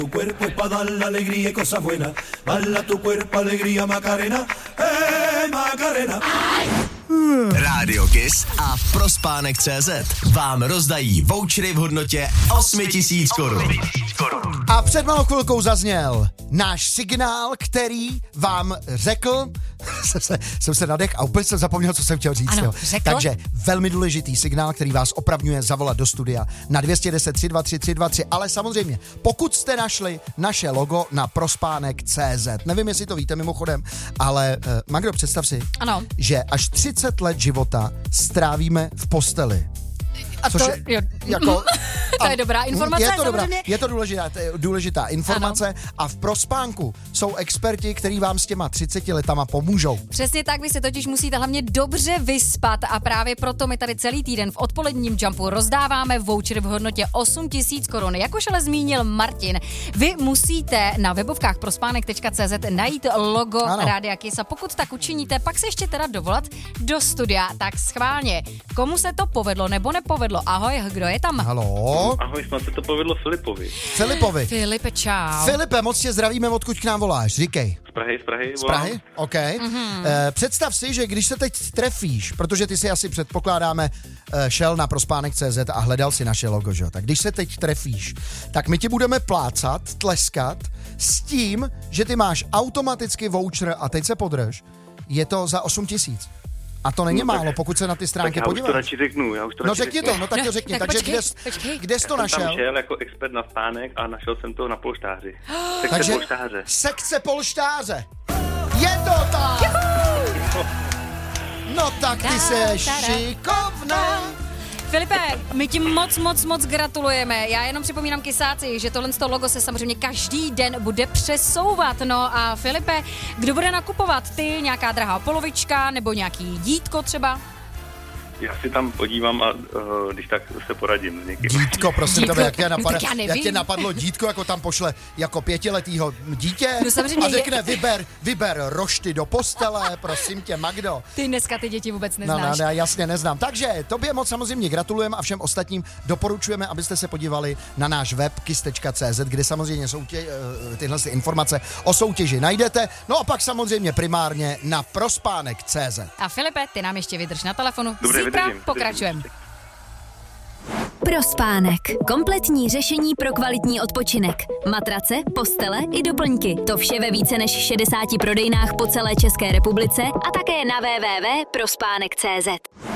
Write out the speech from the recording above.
Tu cuerpo es pa' dar la alegría y cosas buenas. Bala tu cuerpo, alegría, Macarena. Macarena. Rádio Kiss a Prospánek.cz vám rozdají vouchery v hodnotě 8 000 korun. A před malou chvilkou zazněl náš signál, který vám řekl, jsem se nadech a úplně jsem zapomněl, co jsem chtěl říct. Ano, Takže velmi důležitý signál, který vás opravňuje zavolat do studia na 210 323 323, ale samozřejmě, pokud jste našli naše logo na Prospánek.cz, nevím, jestli to víte mimochodem, ale Magdo, představ si, ano, že až 30 let života strávíme v posteli. A což to, je, jako, to je dobrá informace, je to důležitá informace, ano. A v Prospánku jsou experti, kteří vám s těma 30 letama pomůžou. Přesně tak, vy si totiž musíte hlavně dobře vyspat a právě proto my tady celý týden v odpoledním Jumpu rozdáváme vouchery v hodnotě 8 000 korun. Jakož ale zmínil Martin, vy musíte na webovkách prospánek.cz najít logo Rádia Kiss a pokud tak učiníte, pak se ještě teda dovolat do studia. Tak schválně, komu se to povedlo nebo nepovedlo? Ahoj, kdo je tam? Haló? Ahoj, snad se to povedlo Filipovi. Filipe, čau. Filipe, moc tě zdravíme, odkud k nám voláš, říkej. Z Prahy volám. Z Prahy? OK. Představ si, že když se teď trefíš, protože ty si asi předpokládáme šel na Prospánek.cz a hledal si naše logo, že? Tak když se teď trefíš, tak my ti budeme plácat, tleskat s tím, že ty máš automaticky voucher a teď se podrž, je to za 8 000. A to není málo, pokud se na ty stránky podíváš. Já už to radši řeknu. Řekni to, tak to řekni. Takže kde jsi to našel? Já jsem tam šel jako expert na stánek a našel jsem to na polštáři. Takže polštáře. Sekce polštáře. Je to tak! No tak ty seš šikovná. Filipe, my ti moc gratulujeme. Já jenom připomínám Kisáci, že tohle logo se samozřejmě každý den bude přesouvat. No a Filipe, kdo bude nakupovat? Ty, nějaká drahá polovička nebo nějaký dítko třeba? Já si tam podívám a když tak se poradím s někým. Dítko, prosím tebe, jak tě napadlo dítko, jako tam pošle jako 5letýho dítě a řekne vyber rošty do postele, prosím tě, Magdo. Ty dneska ty děti vůbec neznáš. No, jasně neznám. Takže tobě moc samozřejmě gratulujeme a všem ostatním doporučujeme, abyste se podívali na náš web kiss.cz, kde samozřejmě tyhle informace o soutěži najdete. No a pak samozřejmě primárně na prospánek.cz. A Filipe, ty nám ještě vydrž na telefonu. Dobře, pokračujeme. Prospánek. Kompletní řešení pro kvalitní odpočinek. Matrace, postele i doplňky. To vše ve více než 60 prodejnách po celé České republice a také na www.prospánek.cz.